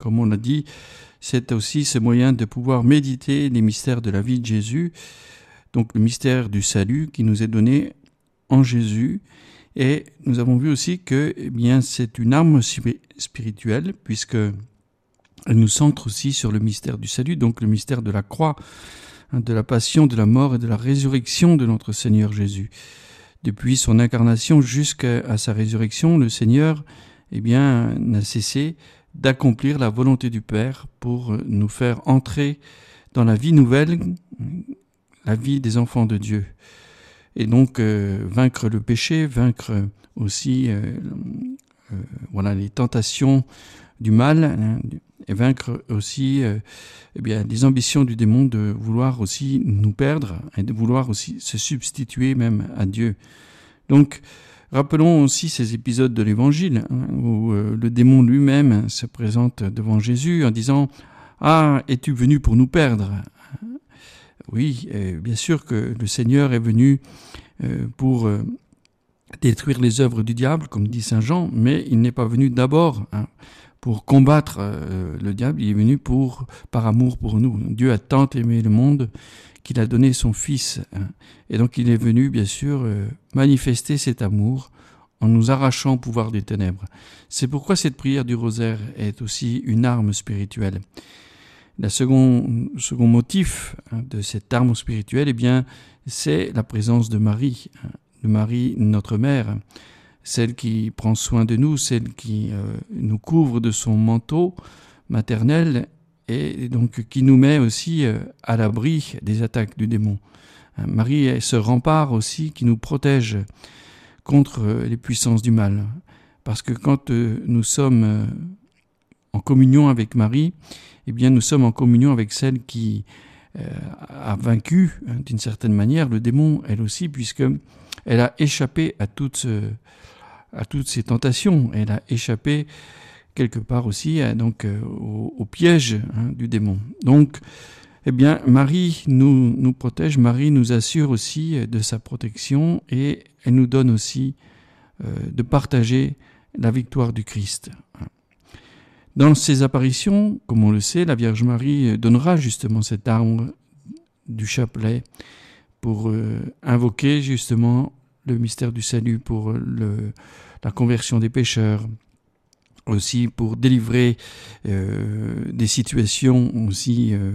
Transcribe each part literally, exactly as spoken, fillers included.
comme on l'a dit, c'est aussi ce moyen de pouvoir méditer les mystères de la vie de Jésus, donc le mystère du salut qui nous est donné en Jésus. Et nous avons vu aussi que eh bien, c'est une arme spirituelle, puisque elle nous centre aussi sur le mystère du salut, donc le mystère de la croix, hein, de la passion, de la mort et de la résurrection de notre Seigneur Jésus. Depuis son incarnation jusqu'à sa résurrection, le Seigneur eh bien, n'a cessé d'accomplir la volonté du Père pour nous faire entrer dans la vie nouvelle, la vie des enfants de Dieu. Et donc euh, vaincre le péché, vaincre aussi euh, euh, voilà, les tentations du mal, hein, et vaincre aussi euh, eh bien, les ambitions du démon de vouloir aussi nous perdre et de vouloir aussi se substituer même à Dieu. Donc, rappelons aussi ces épisodes de l'Évangile hein, où euh, le démon lui-même se présente devant Jésus en disant « Ah, es-tu venu pour nous perdre ?» Oui, euh, bien sûr que le Seigneur est venu euh, pour euh, détruire les œuvres du diable, comme dit saint Jean, mais il n'est pas venu d'abord hein, pour combattre euh, le diable, il est venu pour, par amour pour nous. Dieu a tant aimé le monde qu'il a donné son Fils. Hein, et donc il est venu, bien sûr, euh, manifester cet amour en nous arrachant au pouvoir des ténèbres. C'est pourquoi cette prière du rosaire est aussi une arme spirituelle. Le second, second motif hein, de cette arme spirituelle, eh bien, c'est la présence de Marie, hein, de Marie, notre mère, celle qui prend soin de nous, celle qui euh, nous couvre de son manteau maternel et donc qui nous met aussi euh, à l'abri des attaques du démon. Hein, Marie est ce rempart aussi qui nous protège contre euh, les puissances du mal. Parce que quand euh, nous sommes euh, en communion avec Marie, eh bien, nous sommes en communion avec celle qui euh, a vaincu, hein, d'une certaine manière, le démon, elle aussi, puisque elle a échappé à toutes, euh, à toutes ces tentations. Elle a échappé quelque part aussi à, donc, euh, au, au piège hein, du démon. Donc, eh bien, Marie nous, nous protège, Marie nous assure aussi de sa protection et elle nous donne aussi euh, de partager la victoire du Christ. Dans ses apparitions, comme on le sait, la Vierge Marie donnera justement cette arme du chapelet pour euh, invoquer justement le mystère du salut, pour le, la conversion des pécheurs, aussi pour délivrer euh, des situations aussi, euh,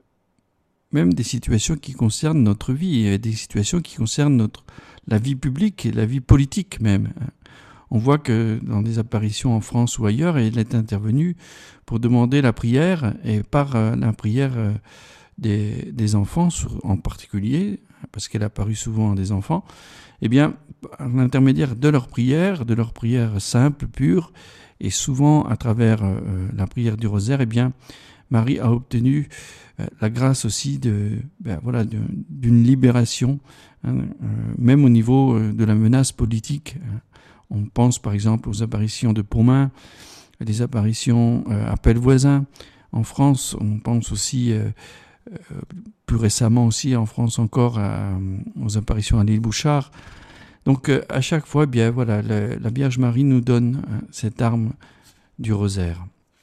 même des situations qui concernent notre vie, et des situations qui concernent notre, la vie publique et la vie politique même. On voit que dans des apparitions en France ou ailleurs, elle est intervenue pour demander la prière, et par euh, la prière euh, des, des enfants en particulier, parce qu'elle a apparu souvent à des enfants, eh bien, par l'intermédiaire de leur prière, de leur prière simple, pure, et souvent à travers euh, la prière du rosaire, eh bien, Marie a obtenu euh, la grâce aussi de, ben, voilà, de, d'une libération, hein, euh, même au niveau euh, de la menace politique. Hein. On pense par exemple aux apparitions de Pontmain, des apparitions euh, à Pellevoisin en France. On pense aussi, euh, euh, plus récemment aussi en France encore, à, aux apparitions à l'île Bouchard. Donc euh, à chaque fois, eh bien voilà, la, la Vierge Marie nous donne hein, cette arme du rosaire.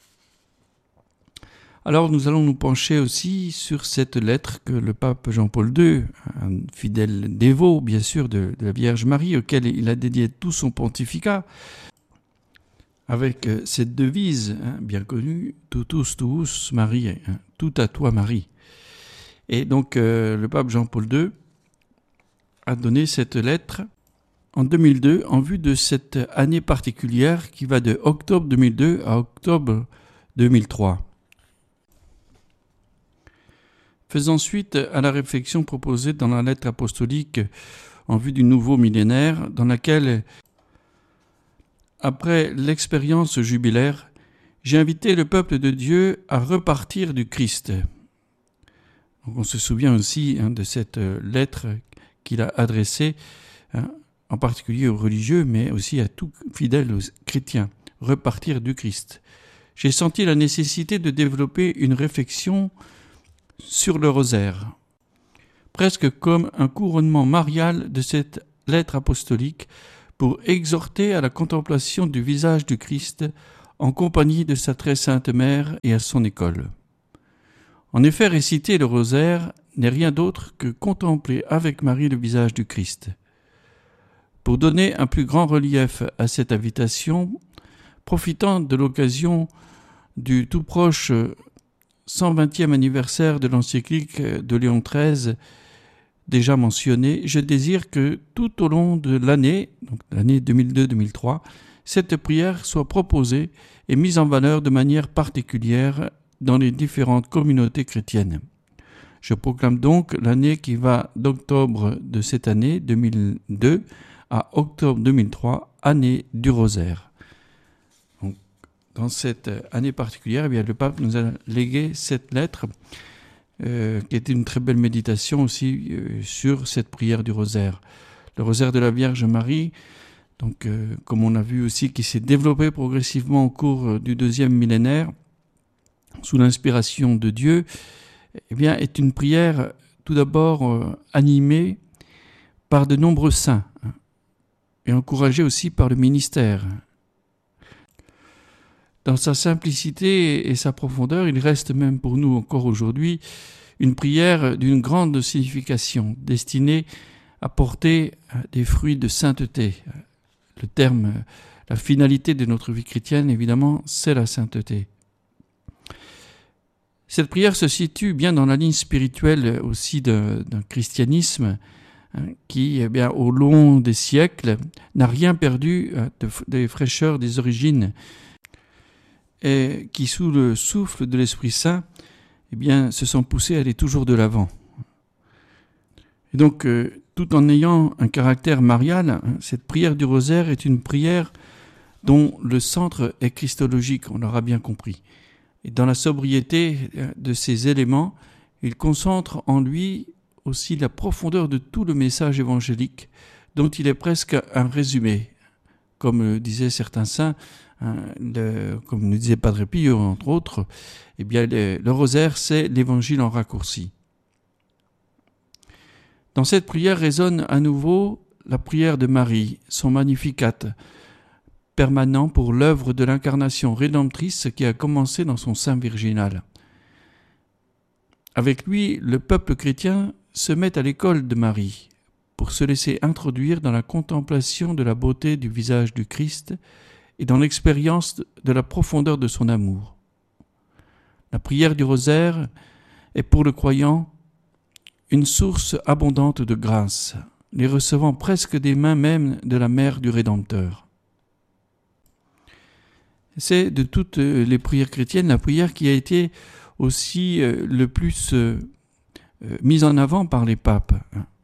Alors nous allons nous pencher aussi sur cette lettre que le pape Jean-Paul deux, un fidèle dévot bien sûr de, de la Vierge Marie, auquel il a dédié tout son pontificat, avec cette devise hein, bien connue, « Totus tuus Marie hein, », tout à toi Marie. Et donc euh, le pape Jean-Paul deux a donné cette lettre en deux mille deux en vue de cette année particulière qui va de octobre deux mille deux à octobre deux mille trois. Faisant suite à la réflexion proposée dans la lettre apostolique en vue du nouveau millénaire, dans laquelle, après l'expérience jubilaire, j'ai invité le peuple de Dieu à repartir du Christ. Donc on se souvient aussi hein, de cette lettre qu'il a adressée, hein, en particulier aux religieux, mais aussi à tout fidèle chrétien, repartir du Christ. J'ai senti la nécessité de développer une réflexion sur le rosaire, presque comme un couronnement marial de cette lettre apostolique pour exhorter à la contemplation du visage du Christ en compagnie de sa très sainte mère et à son école. En effet, réciter le rosaire n'est rien d'autre que contempler avec Marie le visage du Christ. Pour donner un plus grand relief à cette invitation, profitant de l'occasion du tout proche cent vingtième anniversaire de l'encyclique de Léon treize, déjà mentionné, je désire que tout au long de l'année, donc l'année deux mille deux deux mille trois, cette prière soit proposée et mise en valeur de manière particulière dans les différentes communautés chrétiennes. Je proclame donc l'année qui va d'octobre de cette année deux mille deux à octobre deux mille trois, année du rosaire. Donc, dans cette année particulière, eh bien, le pape nous a légué cette lettre euh, qui est une très belle méditation aussi euh, sur cette prière du rosaire. Le rosaire de la Vierge Marie, donc, euh, comme on a vu aussi, qui s'est développé progressivement au cours du deuxième millénaire, sous l'inspiration de Dieu, eh bien, est une prière tout d'abord euh, animée par de nombreux saints hein, et encouragée aussi par le ministère. Dans sa simplicité et sa profondeur, il reste même pour nous encore aujourd'hui une prière d'une grande signification, destinée à porter des fruits de sainteté. Le terme, la finalité de notre vie chrétienne, évidemment, c'est la sainteté. Cette prière se situe bien dans la ligne spirituelle aussi de, d'un christianisme hein, qui, eh bien, au long des siècles, n'a rien perdu de, des fraîcheurs des origines et qui, sous le souffle de l'Esprit Saint, eh bien, se sont poussés à aller toujours de l'avant. Et donc, euh, tout en ayant un caractère marial, hein, cette prière du rosaire est une prière dont le centre est christologique, on l'aura bien compris. Et dans la sobriété de ces éléments, il concentre en lui aussi la profondeur de tout le message évangélique, dont il est presque un résumé. Comme le disaient certains saints, hein, le, comme nous disait Padre Pio, entre autres, eh bien, le, le rosaire, c'est l'évangile en raccourci. Dans cette prière résonne à nouveau la prière de Marie, son Magnificat, permanent pour l'œuvre de l'incarnation rédemptrice qui a commencé dans son sein virginal. Avec lui, le peuple chrétien se met à l'école de Marie pour se laisser introduire dans la contemplation de la beauté du visage du Christ et dans l'expérience de la profondeur de son amour. La prière du rosaire est pour le croyant une source abondante de grâce, les recevant presque des mains même de la mère du Rédempteur. C'est de toutes les prières chrétiennes la prière qui a été aussi le plus mise en avant par les papes.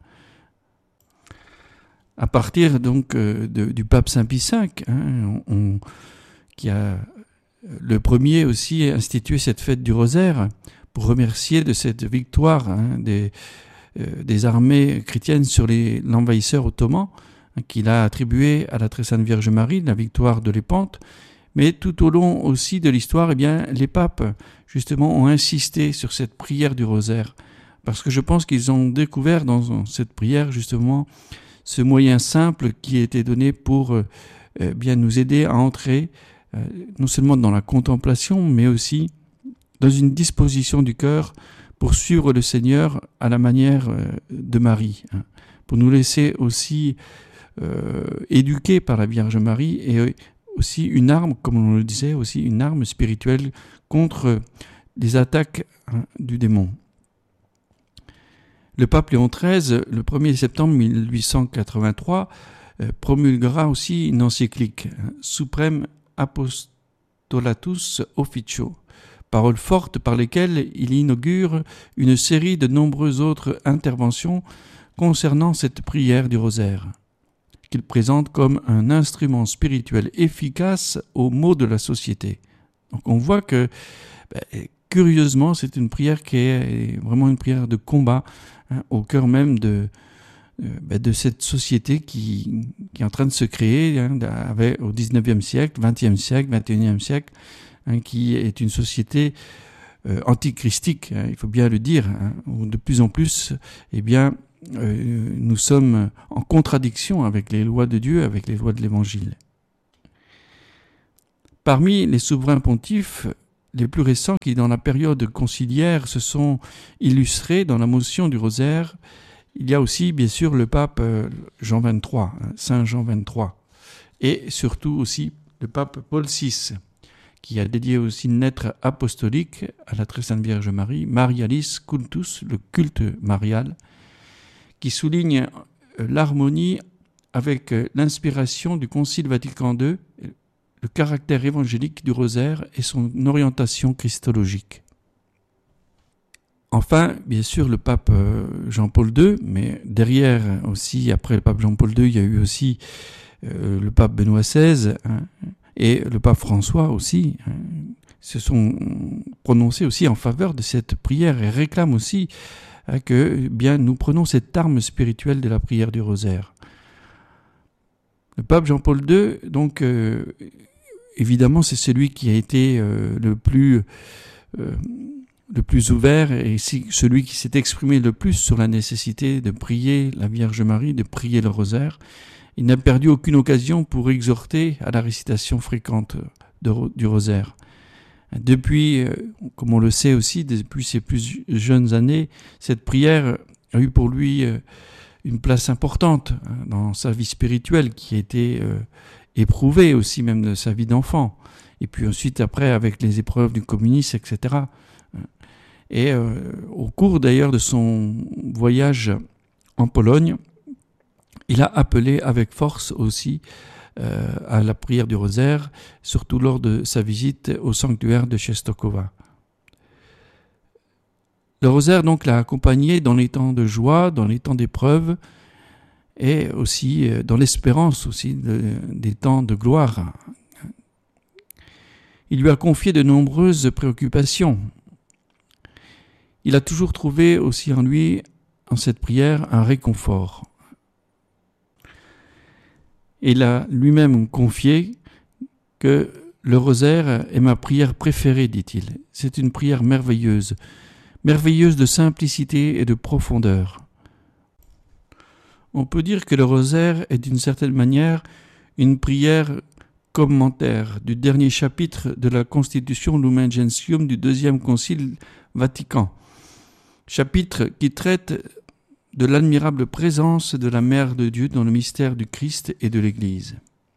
À partir donc de, du pape Saint Pie cinq, hein, on, on, qui a le premier aussi institué cette fête du rosaire pour remercier de cette victoire hein, des, euh, des armées chrétiennes sur les, l'envahisseur ottoman, hein, qu'il a attribué à la très sainte Vierge Marie, la victoire de Lépante. Mais tout au long aussi de l'histoire, eh bien, les papes, justement, ont insisté sur cette prière du rosaire. Parce que je pense qu'ils ont découvert dans cette prière, justement, ce moyen simple qui a été donné pour euh, bien nous aider à entrer, euh, non seulement dans la contemplation, mais aussi dans une disposition du cœur pour suivre le Seigneur à la manière euh, de Marie. Hein, pour nous laisser aussi euh, éduquer par la Vierge Marie et euh, aussi une arme, comme on le disait, aussi une arme spirituelle contre les attaques hein, du démon. Le pape Léon treize, le premier septembre mille huit cent quatre-vingt-trois, euh, promulguera aussi une encyclique, hein, Supreme Apostolatus Officio, paroles fortes par lesquelles il inaugure une série de nombreuses autres interventions concernant cette prière du rosaire, qu'il présente comme un instrument spirituel efficace aux maux de la société. Donc on voit que, ben, curieusement, c'est une prière qui est vraiment une prière de combat hein, au cœur même de, ben, de cette société qui, qui est en train de se créer hein, avec, au dix-neuvième siècle, vingtième siècle, vingt et unième siècle, hein, qui est une société euh, antichristique, hein, il faut bien le dire, hein, où de plus en plus, eh bien, Euh, nous sommes en contradiction avec les lois de Dieu, avec les lois de l'Évangile. Parmi les souverains pontifes les plus récents qui, dans la période conciliaire, se sont illustrés dans la motion du rosaire, il y a aussi, bien sûr, le pape Jean vingt-trois, Saint Jean vingt-trois, et surtout aussi le pape Paul six, qui a dédié aussi une lettre apostolique à la Très Sainte Vierge Marie, Marialis Cultus, le culte marial, qui souligne l'harmonie avec l'inspiration du Concile Vatican deux, le caractère évangélique du rosaire et son orientation christologique. Enfin, bien sûr, le pape Jean-Paul deux, mais derrière aussi, après le pape Jean-Paul deux, il y a eu aussi euh, le pape Benoît seize hein, et le pape François aussi, hein, se sont prononcés aussi en faveur de cette prière et réclament aussi hein, que bien nous prenons cette arme spirituelle de la prière du rosaire. Le pape Jean-Paul deux, donc, euh, évidemment, c'est celui qui a été euh, le plus euh, le plus ouvert et celui qui s'est exprimé le plus sur la nécessité de prier la Vierge Marie, de prier le rosaire. Il n'a perdu aucune occasion pour exhorter à la récitation fréquente de, du rosaire. Depuis, comme on le sait aussi, depuis ses plus jeunes années, cette prière a eu pour lui une place importante dans sa vie spirituelle qui a été éprouvée aussi même de sa vie d'enfant. Et puis ensuite, après, avec les épreuves du communisme, et cetera. Et euh, au cours d'ailleurs de son voyage en Pologne, il a appelé avec force aussi euh, à la prière du rosaire, surtout lors de sa visite au sanctuaire de Czestochowa. Le rosaire donc l'a accompagné dans les temps de joie, dans les temps d'épreuve, et aussi dans l'espérance aussi de, des temps de gloire. Il lui a confié de nombreuses préoccupations. Il a toujours trouvé aussi en lui, en cette prière, un réconfort. Il a lui-même confié que le rosaire est ma prière préférée, dit-il. C'est une prière merveilleuse, merveilleuse de simplicité et de profondeur. On peut dire que le rosaire est d'une certaine manière une prière commentaire du dernier chapitre de la Constitution Lumen Gentium du deuxième Concile Vatican. Chapitre qui traite de l'admirable présence de la Mère de Dieu dans le mystère du Christ et de l'Église.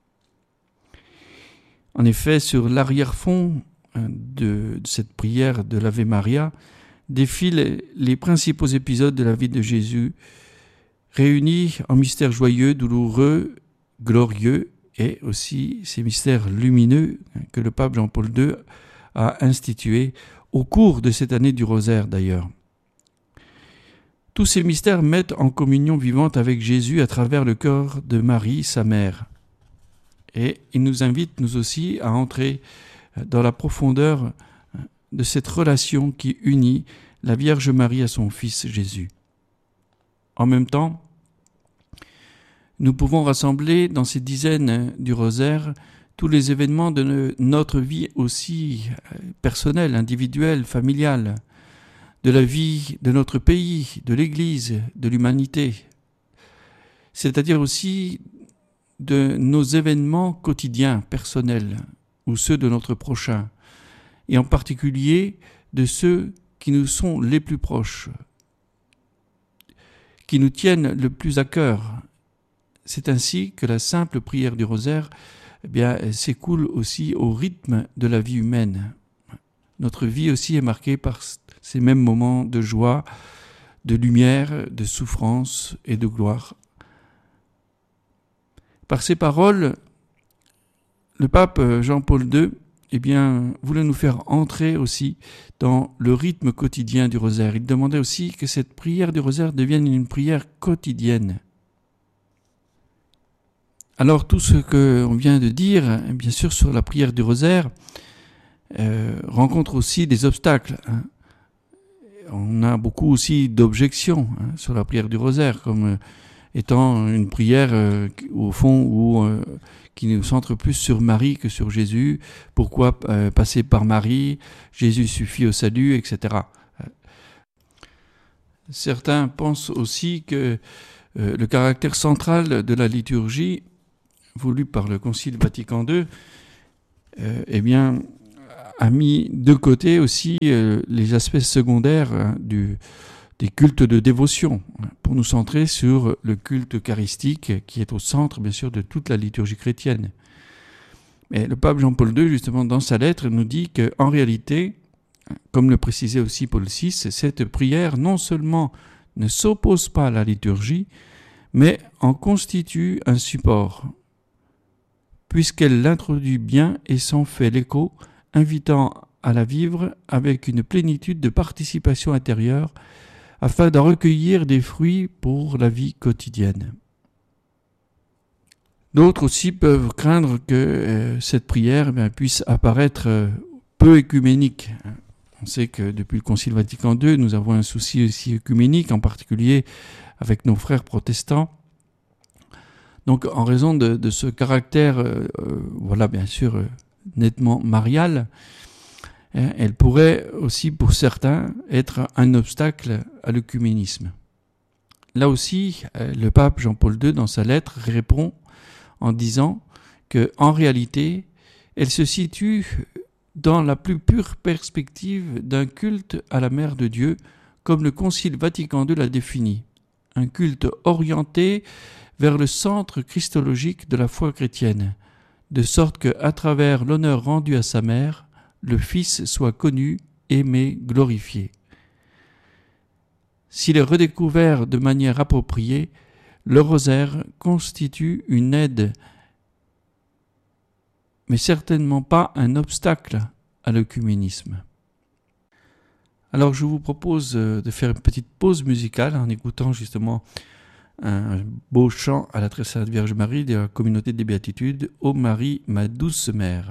En effet, sur l'arrière-fond de cette prière de l'Ave Maria défilent les principaux épisodes de la vie de Jésus, réunis en mystères joyeux, douloureux, glorieux, et aussi ces mystères lumineux que le pape Jean-Paul deux a institués au cours de cette année du rosaire d'ailleurs. Tous ces mystères mettent en communion vivante avec Jésus à travers le cœur de Marie, sa mère. Et il nous invite, nous aussi, à entrer dans la profondeur de cette relation qui unit la Vierge Marie à son Fils Jésus. En même temps, nous pouvons rassembler dans ces dizaines du rosaire tous les événements de notre vie aussi personnelle, individuelle, familiale, de la vie de notre pays, de l'Église, de l'humanité, c'est-à-dire aussi de nos événements quotidiens, personnels, ou ceux de notre prochain, et en particulier de ceux qui nous sont les plus proches, qui nous tiennent le plus à cœur. C'est ainsi que la simple prière du rosaire eh bien, s'écoule aussi au rythme de la vie humaine. Notre vie aussi est marquée par ces mêmes moments de joie, de lumière, de souffrance et de gloire. Par ces paroles, le pape Jean-Paul deux eh bien, voulait nous faire entrer aussi dans le rythme quotidien du rosaire. Il demandait aussi que cette prière du rosaire devienne une prière quotidienne. Alors tout ce qu'on vient de dire, bien sûr sur la prière du rosaire, euh, rencontre aussi des obstacles. Hein. On a beaucoup aussi d'objections hein, sur la prière du rosaire, comme euh, étant une prière euh, au fond où, euh, qui nous centre plus sur Marie que sur Jésus. Pourquoi euh, passer par Marie? Jésus suffit au salut, et cetera. Certains pensent aussi que euh, le caractère central de la liturgie voulu par le Concile Vatican deux euh, eh bien, a mis de côté aussi euh, les aspects secondaires hein, du, des cultes de dévotion, hein, pour nous centrer sur le culte eucharistique qui est au centre, bien sûr, de toute la liturgie chrétienne. Mais le pape Jean-Paul deux, justement, dans sa lettre, nous dit qu'en réalité, comme le précisait aussi Paul six, cette prière non seulement ne s'oppose pas à la liturgie, mais en constitue un support, puisqu'elle l'introduit bien et s'en fait l'écho, invitant à la vivre avec une plénitude de participation intérieure, afin d'en recueillir des fruits pour la vie quotidienne. D'autres aussi peuvent craindre que euh, cette prière eh bien, puisse apparaître euh, peu écuménique. On sait que depuis le Concile Vatican deux, nous avons un souci aussi œcuménique, en particulier avec nos frères protestants. Donc, en raison de, de ce caractère, euh, euh, voilà, bien sûr, euh, nettement marial, hein, elle pourrait aussi, pour certains, être un obstacle à l'œcuménisme. Là aussi, euh, le pape Jean-Paul deux, dans sa lettre, répond en disant que, en réalité, elle se situe dans la plus pure perspective d'un culte à la Mère de Dieu, comme le Concile Vatican deux l'a défini. Un culte orienté vers le centre christologique de la foi chrétienne, de sorte que, à travers l'honneur rendu à sa mère, le Fils soit connu, aimé, glorifié. S'il est redécouvert de manière appropriée, le rosaire constitue une aide, mais certainement pas un obstacle à l'œcuménisme. Alors je vous propose de faire une petite pause musicale en écoutant justement un beau chant à la très sainte Vierge Marie de la communauté des Béatitudes, « Ô Marie, ma douce mère ».